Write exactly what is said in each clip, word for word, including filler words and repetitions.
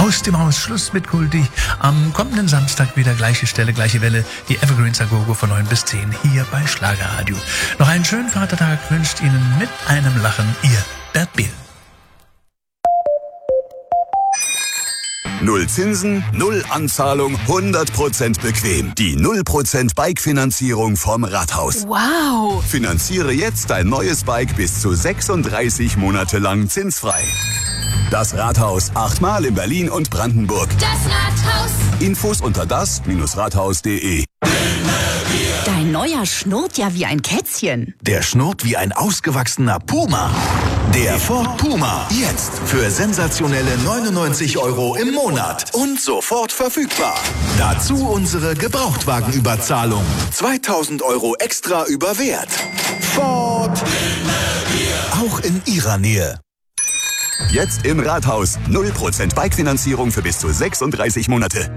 Aus dem Haus, Schluss mit Kulti. Am kommenden Samstag wieder gleiche Stelle, gleiche Welle. Die Evergreens Agogo von neun bis zehn hier bei Schlagerradio. Noch einen schönen Vatertag wünscht Ihnen mit einem Lachen Ihr Bert Biel. Null Zinsen, null Anzahlung, hundert Prozent bequem. Die null Prozent Bike-Finanzierung vom Rathaus. Wow! Finanziere jetzt dein neues Bike bis zu sechsunddreißig Monate lang zinsfrei. Das Rathaus, achtmal in Berlin und Brandenburg. Das Rathaus. Infos unter das Rathaus punkt de. Dein neuer schnurrt ja wie ein Kätzchen. Der schnurrt wie ein ausgewachsener Puma. Der Ford Puma. Jetzt für sensationelle neunundneunzig Euro im Monat. Und sofort verfügbar. Dazu unsere Gebrauchtwagenüberzahlung. zweitausend Euro extra über Wert. Ford. Auch in Ihrer Nähe. Jetzt im Rathaus. null Prozent Bike-Finanzierung für bis zu sechsunddreißig Monate.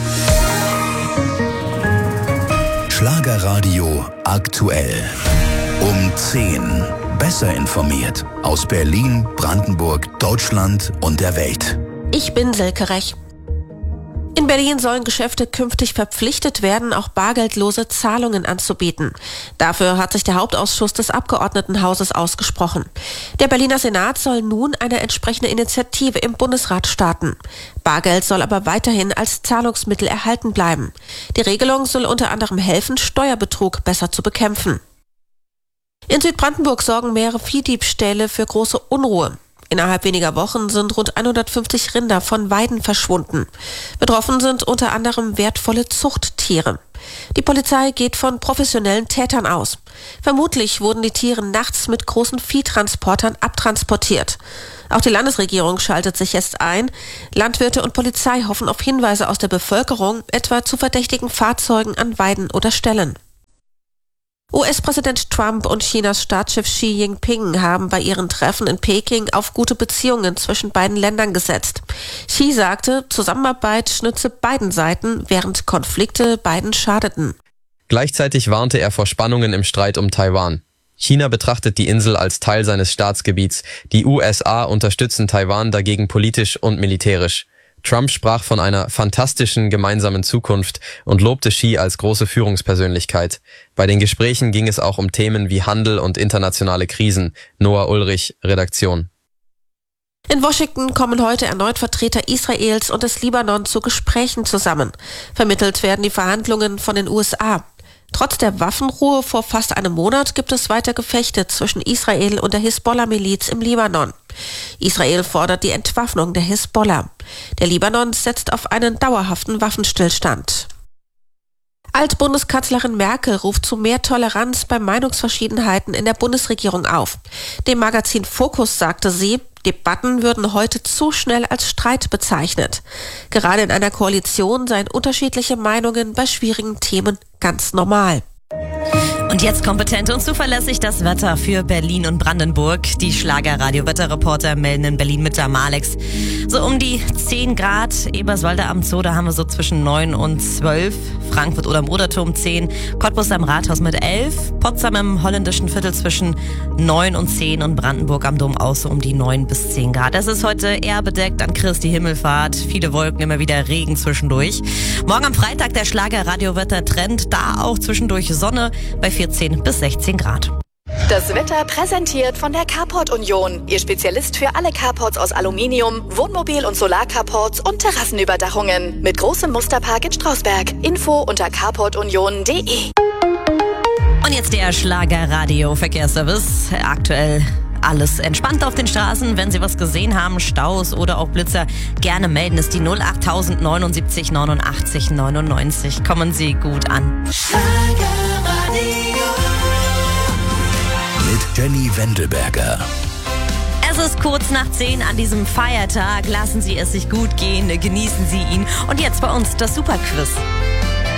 Schlagerradio aktuell. Um zehn. Besser informiert. Aus Berlin, Brandenburg, Deutschland und der Welt. Ich bin Silke Rech. In Berlin sollen Geschäfte künftig verpflichtet werden, auch bargeldlose Zahlungen anzubieten. Dafür hat sich der Hauptausschuss des Abgeordnetenhauses ausgesprochen. Der Berliner Senat soll nun eine entsprechende Initiative im Bundesrat starten. Bargeld soll aber weiterhin als Zahlungsmittel erhalten bleiben. Die Regelung soll unter anderem helfen, Steuerbetrug besser zu bekämpfen. In Südbrandenburg sorgen mehrere Viehdiebstähle für große Unruhe. Innerhalb weniger Wochen sind rund hundertfünfzig Rinder von Weiden verschwunden. Betroffen sind unter anderem wertvolle Zuchttiere. Die Polizei geht von professionellen Tätern aus. Vermutlich wurden die Tiere nachts mit großen Viehtransportern abtransportiert. Auch die Landesregierung schaltet sich jetzt ein. Landwirte und Polizei hoffen auf Hinweise aus der Bevölkerung, etwa zu verdächtigen Fahrzeugen an Weiden oder Ställen. U S-Präsident Trump und Chinas Staatschef Xi Jinping haben bei ihren Treffen in Peking auf gute Beziehungen zwischen beiden Ländern gesetzt. Xi sagte, Zusammenarbeit nütze beiden Seiten, während Konflikte beiden schadeten. Gleichzeitig warnte er vor Spannungen im Streit um Taiwan. China betrachtet die Insel als Teil seines Staatsgebiets. Die U S A unterstützen Taiwan dagegen politisch und militärisch. Trump sprach von einer fantastischen gemeinsamen Zukunft und lobte Xi als große Führungspersönlichkeit. Bei den Gesprächen ging es auch um Themen wie Handel und internationale Krisen. Noah Ulrich, Redaktion. In Washington kommen heute erneut Vertreter Israels und des Libanon zu Gesprächen zusammen. Vermittelt werden die Verhandlungen von den U S A. Trotz der Waffenruhe vor fast einem Monat gibt es weiter Gefechte zwischen Israel und der Hisbollah-Miliz im Libanon. Israel fordert die Entwaffnung der Hisbollah. Der Libanon setzt auf einen dauerhaften Waffenstillstand. Altbundeskanzlerin Merkel ruft zu mehr Toleranz bei Meinungsverschiedenheiten in der Bundesregierung auf. Dem Magazin Focus sagte sie, Debatten würden heute zu schnell als Streit bezeichnet. Gerade in einer Koalition seien unterschiedliche Meinungen bei schwierigen Themen ganz normal. Und jetzt kompetent und zuverlässig das Wetter für Berlin und Brandenburg. Die Schlagerradio-Wetterreporter melden in Berlin mit der Malex. So um die zehn Grad. Eberswalde am Zoo, da haben wir so zwischen neun und zwölf. Frankfurt oder am Oderturm zehn. Cottbus am Rathaus mit elf. Potsdam im holländischen Viertel zwischen neun und zehn. Und Brandenburg am Dom auch so um die neun bis zehn Grad. Es ist heute eher bedeckt an Christi Himmelfahrt. Viele Wolken, immer wieder Regen zwischendurch. Morgen am Freitag der Schlagerradio-Wetter-Trend. Da auch zwischendurch Sonne bei vierzehn bis sechzehn Grad. Das Wetter präsentiert von der Carport Union. Ihr Spezialist für alle Carports aus Aluminium, Wohnmobil- und Solarcarports und Terrassenüberdachungen. Mit großem Musterpark in Strausberg. Info unter carport union punkt de. Und jetzt der Schlagerradio-Verkehrsservice. Aktuell alles entspannt auf den Straßen. Wenn Sie was gesehen haben, Staus oder auch Blitzer, gerne melden. Es ist die null acht null null neunundsiebzig neunundachtzig neunundneunzig. Kommen Sie gut an. Mit Jenny Wendelberger. Es ist kurz nach zehn an diesem Feiertag. Lassen Sie es sich gut gehen, genießen Sie ihn. Und jetzt bei uns das Superquiz.